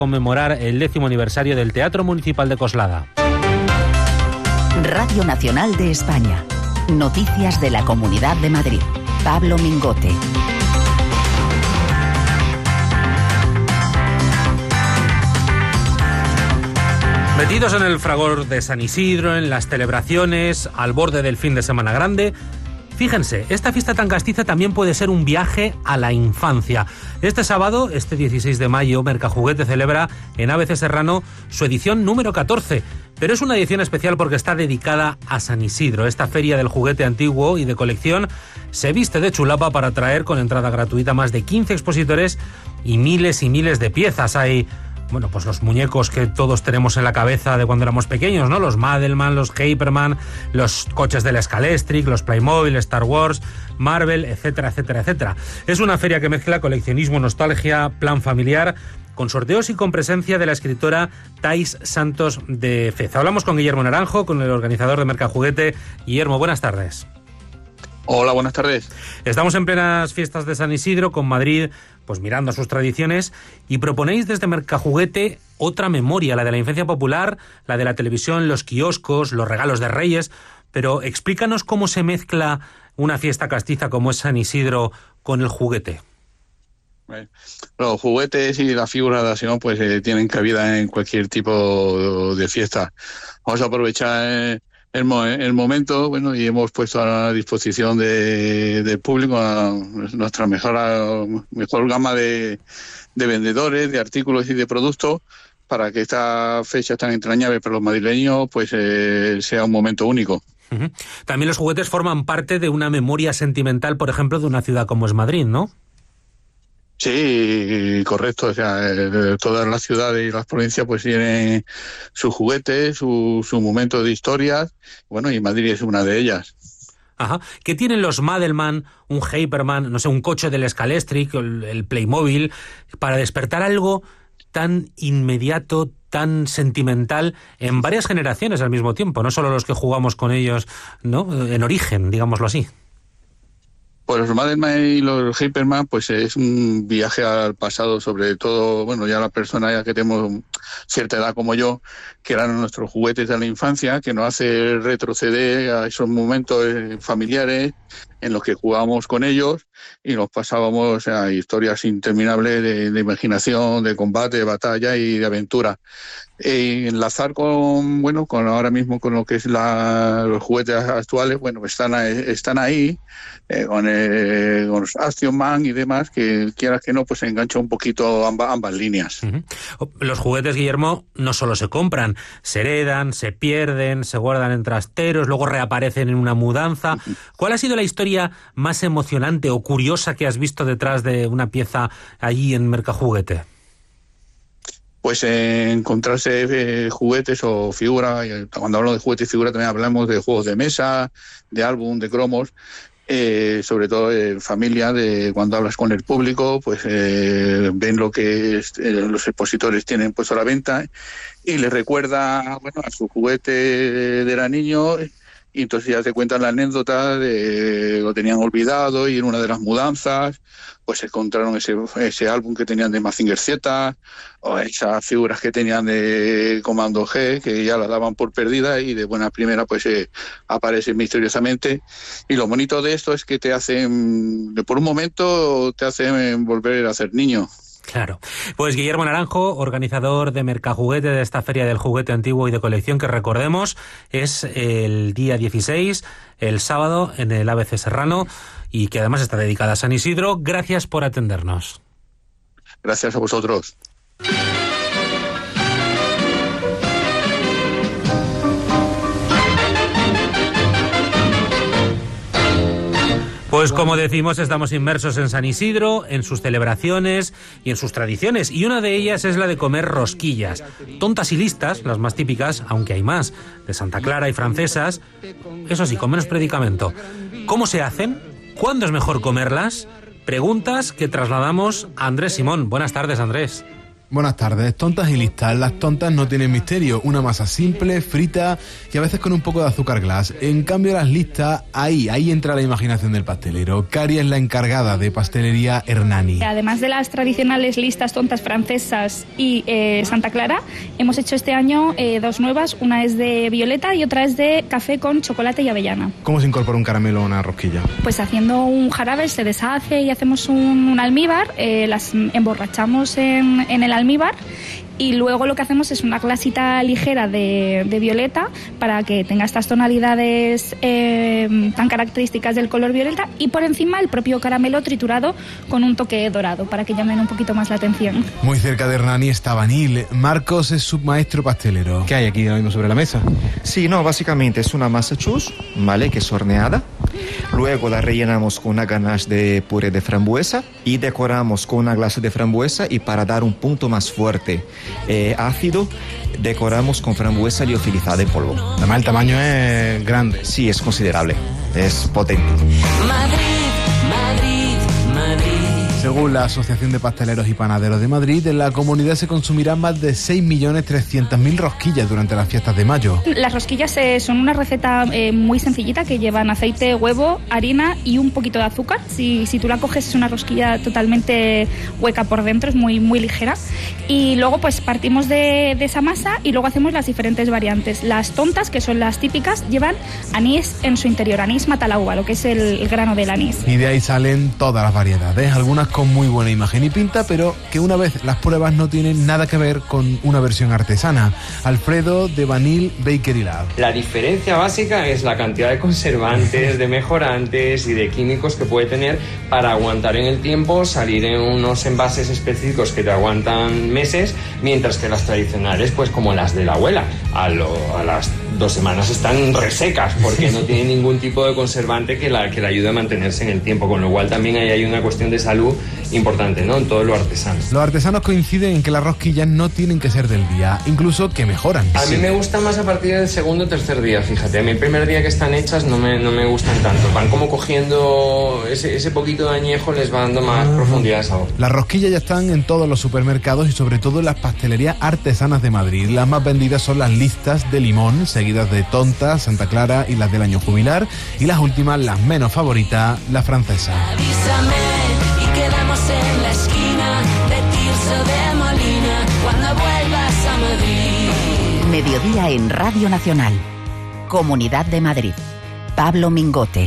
conmemorar el 10º aniversario del Teatro Municipal de Coslada. Radio Nacional de España. Noticias de la Comunidad de Madrid. Pablo Mingote. Metidos en el fragor de San Isidro, en las celebraciones, al borde del fin de semana grande. Fíjense, esta fiesta tan castiza también puede ser un viaje a la infancia. Este sábado, este 16 de mayo, Mercajuguete celebra en ABC Serrano su edición número 14. Pero es una edición especial porque está dedicada a San Isidro. Esta feria del juguete antiguo y de colección se viste de chulapa para traer con entrada gratuita más de 15 expositores y miles de piezas. Hay pues los muñecos que todos tenemos en la cabeza de cuando éramos pequeños, ¿no? Los Madelman, los Hyperman, los coches de la Scalestric, los Playmobil, Star Wars, Marvel, etcétera, etcétera, etcétera. Es una feria que mezcla coleccionismo, nostalgia, plan familiar, con sorteos y con presencia de la escritora Thais Santos de Fez. Hablamos con Guillermo Naranjo, con el organizador de Mercajuguete. Guillermo, buenas tardes. Hola, buenas tardes. Estamos en plenas fiestas de San Isidro, con Madrid pues mirando a sus tradiciones, y proponéis desde Mercajuguete otra memoria, la de la infancia popular, la de la televisión, los kioscos, los regalos de Reyes. Pero explícanos cómo se mezcla una fiesta castiza como es San Isidro con el juguete. Los juguetes y la figura de acción pues tienen cabida en cualquier tipo de fiesta. Vamos a aprovechar el momento, y hemos puesto a la disposición del público a nuestra mejor gama de vendedores, de artículos y de productos, para que esta fecha tan entrañable para los madrileños pues sea un momento único. Uh-huh. También los juguetes forman parte de una memoria sentimental, por ejemplo, de una ciudad como es Madrid, ¿no? Sí, correcto. O sea, todas las ciudades y las provincias pues tienen sus juguetes, su momento de historias. Y Madrid es una de ellas. Ajá. ¿Qué tienen los Madelman, un Hyperman, un coche del Scalestric, el Playmobil, para despertar algo tan inmediato, tan sentimental en varias generaciones al mismo tiempo? No solo los que jugamos con ellos, ¿no? En origen, digámoslo así. Pues los Madelman y los Hyperman pues es un viaje al pasado, sobre todo, ya la persona ya que tenemos cierta edad como yo, que eran nuestros juguetes de la infancia, que nos hace retroceder a esos momentos familiares en los que jugábamos con ellos y nos pasábamos a historias interminables de imaginación, de combate, de batalla y de aventura. Enlazar con ahora mismo con lo que es los juguetes actuales, están ahí con los Action Man y demás, que quieras que no, pues engancha un poquito ambas líneas. Uh-huh. Los juguetes, Guillermo, no solo se compran, se heredan, se pierden, se guardan en trasteros, luego reaparecen en una mudanza. Uh-huh. ¿Cuál ha sido la historia más emocionante o curiosa que has visto detrás de una pieza allí en Mercajuguete? Pues encontrarse juguetes o figuras. Cuando hablamos de juguetes y figuras también hablamos de juegos de mesa, de álbum, de cromos, sobre todo en familia, cuando hablas con el público, pues ven lo que los expositores tienen puesto a la venta y les recuerda a su juguete de era niño. Y entonces ya te cuentan la anécdota de lo tenían olvidado y en una de las mudanzas pues encontraron ese álbum que tenían de Mazinger Z o esas figuras que tenían de Comando G, que ya las daban por perdida y de buena primera pues aparecen misteriosamente. Y lo bonito de esto es que te hacen, por un momento, te hacen volver a ser niño. Claro. Pues Guillermo Naranjo, organizador de Mercajuguete, de esta feria del juguete antiguo y de colección, que recordemos es el día 16, el sábado, en el ABC Serrano, y que además está dedicada a San Isidro. Gracias por atendernos. Gracias a vosotros. Pues como decimos, estamos inmersos en San Isidro, en sus celebraciones y en sus tradiciones. Y una de ellas es la de comer rosquillas. Tontas y listas, las más típicas, aunque hay más, de Santa Clara y francesas. Eso sí, con menos predicamento. ¿Cómo se hacen? ¿Cuándo es mejor comerlas? Preguntas que trasladamos a Andrés Simón. Buenas tardes, Andrés. Buenas tardes. Tontas y listas. Las tontas no tienen misterio. Una masa simple, frita y a veces con un poco de azúcar glass. En cambio, las listas, ahí entra la imaginación del pastelero. Cari es la encargada de pastelería Hernani. Además de las tradicionales listas tontas francesas y Santa Clara, hemos hecho este año 2 nuevas. Una es de violeta y otra es de café con chocolate y avellana. ¿Cómo se incorpora un caramelo a una rosquilla? Pues haciendo un jarabe se deshace y hacemos un almíbar. Las emborrachamos en el almíbar y luego lo que hacemos es una glasita ligera de violeta para que tenga estas tonalidades tan características del color violeta, y por encima el propio caramelo triturado con un toque dorado para que llamen un poquito más la atención. Muy cerca de Hernani está Vanil. Marcos es submaestro pastelero. ¿Qué hay aquí ahora mismo sobre la mesa? Sí, no, básicamente es una masa chus, ¿vale? Que es horneada. Luego la rellenamos con una ganache de puré de frambuesa y decoramos con una glasa de frambuesa, y para dar un punto más fuerte ácido, decoramos con frambuesa liofilizada en polvo. Además el tamaño es grande. Sí, es considerable, es potente. Según la Asociación de Pasteleros y Panaderos de Madrid, en la comunidad se consumirán más de 6.300.000 rosquillas durante las fiestas de mayo. Las rosquillas son una receta muy sencillita que llevan aceite, huevo, harina y un poquito de azúcar. Si tú la coges es una rosquilla totalmente hueca por dentro, es muy, muy ligera. Y luego pues partimos de esa masa y luego hacemos las diferentes variantes. Las tontas, que son las típicas, llevan anís en su interior, anís matalahua, lo que es el grano del anís. Y de ahí salen todas las variedades, algunas con muy buena imagen y pinta, pero que una vez las pruebas no tienen nada que ver con una versión artesana. Alfredo, de Vanil Bakery Lab. La diferencia básica es la cantidad de conservantes, de mejorantes y de químicos que puede tener para aguantar en el tiempo, salir en unos envases específicos que te aguantan meses, mientras que las tradicionales, pues como las de la abuela, a las 2 semanas están resecas porque no tienen ningún tipo de conservante que la ayude a mantenerse en el tiempo, con lo cual también ahí hay una cuestión de salud importante, ¿no? En todo lo artesano. Los artesanos coinciden en que las rosquillas no tienen que ser del día, incluso que mejoran. A mí me gusta más a partir del segundo o tercer día, fíjate. A mí el primer día que están hechas no me gustan tanto. Van como cogiendo ese poquito de añejo, les va dando más profundidad de sabor. Las rosquillas ya están en todos los supermercados y sobre todo en las pastelerías artesanas de Madrid. Las más vendidas son las listas de limón, seguidas de tonta, Santa Clara y las del año jubilar, y las últimas, las menos favoritas, la francesa. Quedamos en la esquina de Tirso de Molina cuando vuelvas a Madrid. Mediodía en Radio Nacional. Comunidad de Madrid. Pablo Mingote.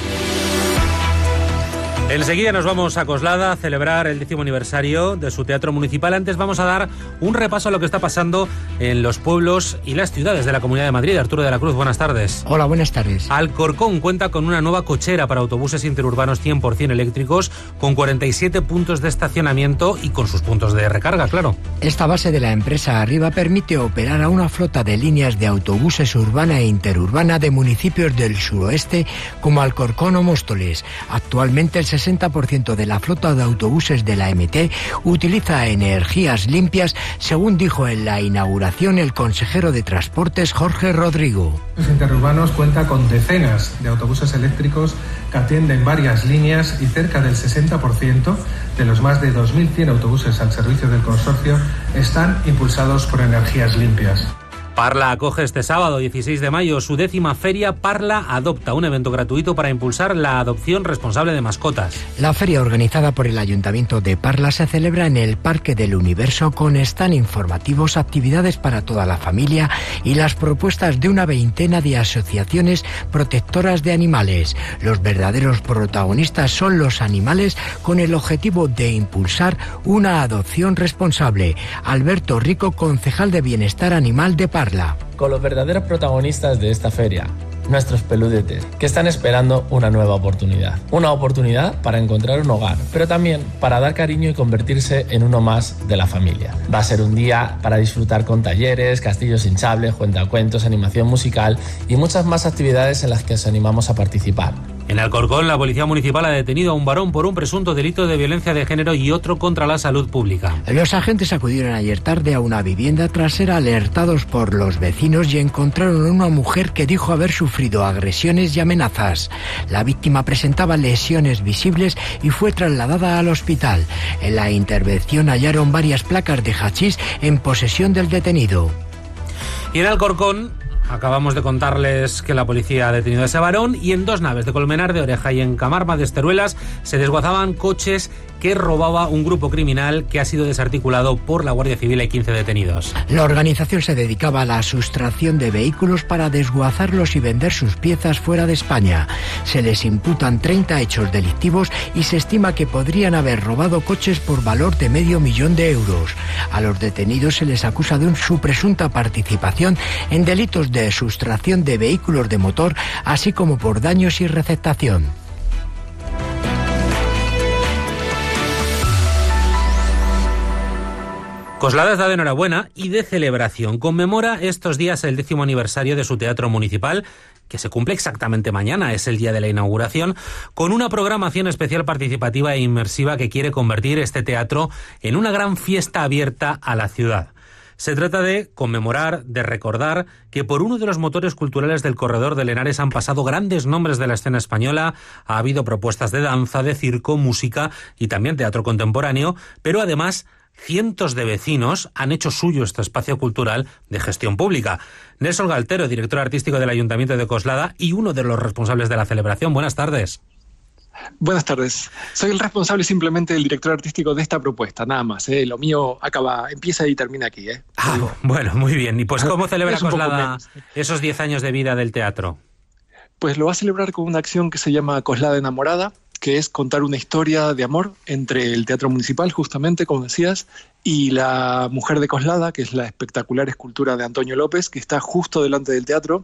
Enseguida nos vamos a Coslada a celebrar el 10º aniversario de su teatro municipal. Antes vamos a dar un repaso a lo que está pasando en los pueblos y las ciudades de la Comunidad de Madrid. Arturo de la Cruz, buenas tardes. Hola, buenas tardes. Alcorcón cuenta con una nueva cochera para autobuses interurbanos 100% eléctricos, con 47 puntos de estacionamiento y con sus puntos de recarga, claro. Esta base de la empresa Arriba permite operar a una flota de líneas de autobuses urbana e interurbana de municipios del suroeste como Alcorcón o Móstoles. Actualmente el 60% de la flota de autobuses de la MT utiliza energías limpias, según dijo en la inauguración el consejero de Transportes Jorge Rodrigo. Los interurbanos cuenta con decenas de autobuses eléctricos que atienden varias líneas y cerca del 60% de los más de 2.100 autobuses al servicio del consorcio están impulsados por energías limpias. Parla acoge este sábado 16 de mayo su 10ª feria Parla Adopta, un evento gratuito para impulsar la adopción responsable de mascotas. La feria organizada por el Ayuntamiento de Parla se celebra en el Parque del Universo con stand informativos, actividades para toda la familia y las propuestas de una veintena de asociaciones protectoras de animales. Los verdaderos protagonistas son los animales, con el objetivo de impulsar una adopción responsable. Alberto Rico, concejal de Bienestar Animal de Parla. Con los verdaderos protagonistas de esta feria, nuestros peludetes, que están esperando una nueva oportunidad. Una oportunidad para encontrar un hogar, pero también para dar cariño y convertirse en uno más de la familia. Va a ser un día para disfrutar con talleres, castillos hinchables, cuentacuentos, animación musical y muchas más actividades en las que os animamos a participar. En Alcorcón, la Policía Municipal ha detenido a un varón por un presunto delito de violencia de género y otro contra la salud pública. Los agentes acudieron ayer tarde a una vivienda tras ser alertados por los vecinos y encontraron a una mujer que dijo haber sufrido agresiones y amenazas. La víctima presentaba lesiones visibles y fue trasladada al hospital. En la intervención hallaron varias placas de hachís en posesión del detenido. Y en Alcorcón acabamos de contarles que la policía ha detenido a ese varón, y en 2 naves de Colmenar de Oreja y en Camarma de Esteruelas se desguazaban coches que robaba un grupo criminal que ha sido desarticulado por la Guardia Civil. Hay 15 detenidos. La organización se dedicaba a la sustracción de vehículos para desguazarlos y vender sus piezas fuera de España. Se les imputan 30 hechos delictivos y se estima que podrían haber robado coches por valor de €500,000. A los detenidos se les acusa de su presunta participación en delitos de sustracción de vehículos de motor, así como por daños y receptación. Coslada está de enhorabuena y de celebración. Conmemora estos días el 10º aniversario de su teatro municipal, que se cumple exactamente mañana, es el día de la inauguración, con una programación especial, participativa e inmersiva que quiere convertir este teatro en una gran fiesta abierta a la ciudad. Se trata de conmemorar, de recordar que por uno de los motores culturales del Corredor del Henares han pasado grandes nombres de la escena española. Ha habido propuestas de danza, de circo, música y también teatro contemporáneo, pero además cientos de vecinos han hecho suyo este espacio cultural de gestión pública. Nelson Galtero, director artístico del Ayuntamiento de Coslada y uno de los responsables de la celebración. Buenas tardes. Buenas tardes. Soy el responsable simplemente del director artístico de esta propuesta, nada más. Lo mío empieza y termina aquí. Bueno, muy bien. ¿Y pues cómo celebra Coslada esos 10 años de vida del teatro? Pues lo va a celebrar con una acción que se llama Coslada Enamorada, que es contar una historia de amor entre el Teatro Municipal, justamente, como decías, y la Mujer de Coslada, que es la espectacular escultura de Antonio López, que está justo delante del teatro.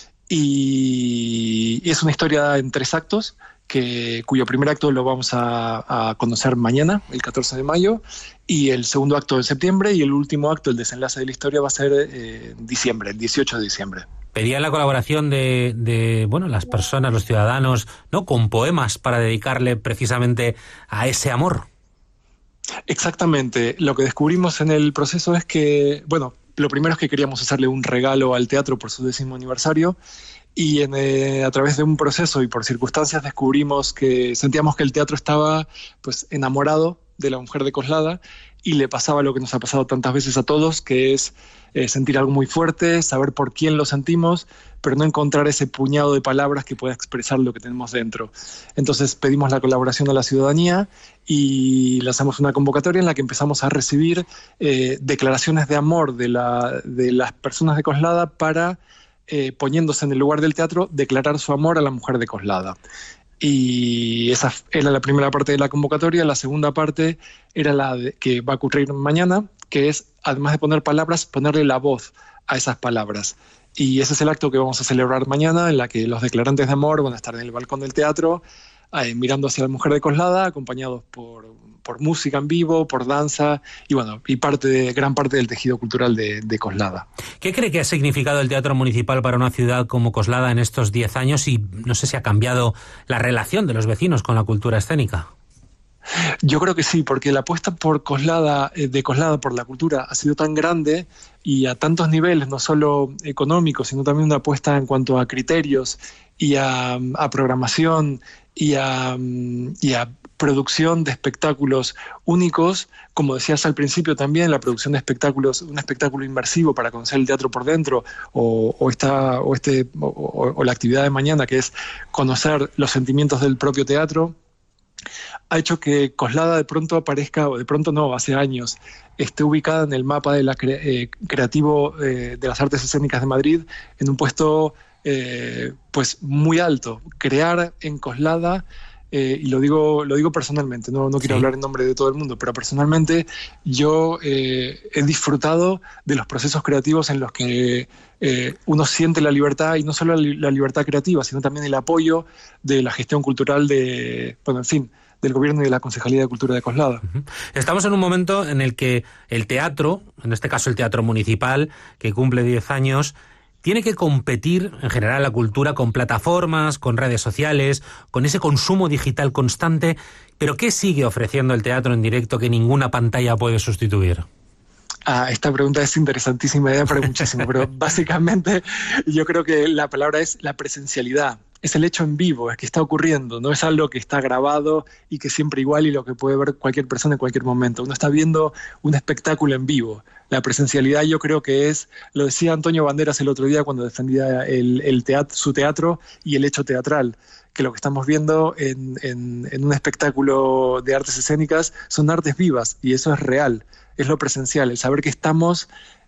Y es una historia en 3 actos, cuyo primer acto lo vamos a conocer mañana, el 14 de mayo, y el segundo acto en septiembre, y el último acto, el desenlace de la historia, va a ser en diciembre, el 18 de diciembre. Pedían la colaboración de las personas, los ciudadanos, ¿no?, con poemas para dedicarle precisamente a ese amor. Exactamente. Lo que descubrimos en el proceso es que, lo primero es que queríamos hacerle un regalo al teatro por su 10º aniversario, y a través de un proceso y por circunstancias descubrimos que sentíamos que el teatro estaba enamorado de la Mujer de Coslada, y le pasaba lo que nos ha pasado tantas veces a todos, que es sentir algo muy fuerte, saber por quién lo sentimos, pero no encontrar ese puñado de palabras que pueda expresar lo que tenemos dentro. Entonces pedimos la colaboración a la ciudadanía y lanzamos una convocatoria en la que empezamos a recibir declaraciones de amor de las personas de Coslada para, poniéndose en el lugar del teatro, declarar su amor a la Mujer de Coslada. Y esa era la primera parte de la convocatoria. La segunda parte era que va a ocurrir mañana, que es, además de poner palabras, ponerle la voz a esas palabras. Y ese es el acto que vamos a celebrar mañana, en la que los declarantes de amor van a estar en el balcón del teatro, mirando hacia la Mujer de Coslada, acompañados por música en vivo, por danza y gran parte del tejido cultural de Coslada. ¿Qué cree que ha significado el teatro municipal para una ciudad como Coslada en estos 10 años? Y no sé si ha cambiado la relación de los vecinos con la cultura escénica. Yo creo que sí, porque la apuesta por Coslada, de Coslada por la cultura ha sido tan grande y a tantos niveles, no solo económicos, sino también una apuesta en cuanto a criterios y a programación y a producción de espectáculos únicos, como decías al principio también, la producción de espectáculos, un espectáculo inmersivo para conocer el teatro por dentro, o la actividad de mañana, que es conocer los sentimientos del propio teatro, ha hecho que Coslada de pronto aparezca, o de pronto no, hace años, esté ubicada en el mapa de creativo de las artes escénicas de Madrid en un puesto muy alto. Crear en Coslada, y lo digo personalmente, no quiero hablar en nombre de todo el mundo, pero personalmente yo he disfrutado de los procesos creativos en los que uno siente la libertad, y no solo la libertad creativa, sino también el apoyo de la gestión cultural del gobierno y de la Concejalía de Cultura de Coslada. Estamos en un momento en el que el teatro, en este caso el Teatro Municipal, que cumple 10 años, tiene que competir, en general, la cultura con plataformas, con redes sociales, con ese consumo digital constante. ¿Pero qué sigue ofreciendo el teatro en directo que ninguna pantalla puede sustituir? Esta pregunta es interesantísima, pero muchísimo. Pero básicamente yo creo que la palabra es la presencialidad. Es el hecho en vivo, es que está ocurriendo, no es algo que está grabado y que siempre igual y lo que puede ver cualquier persona en cualquier momento. Uno está viendo un espectáculo en vivo. La presencialidad yo creo que es, lo decía Antonio Banderas el otro día cuando defendía su teatro y el hecho teatral, que lo que estamos viendo en un espectáculo de artes escénicas son artes vivas y eso es real, es lo presencial, el saber que estamos